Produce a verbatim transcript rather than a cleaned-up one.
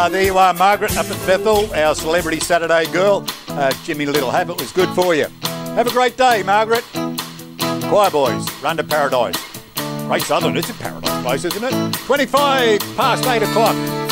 Uh, there you are, Margaret, up at Bethel, our Celebrity Saturday girl. Uh, Jimmy Little Habit was good for you. Have a great day, Margaret. Choir boys, run to Paradise. Ray Southern, it's a paradise place, isn't it? twenty-five past eight o'clock.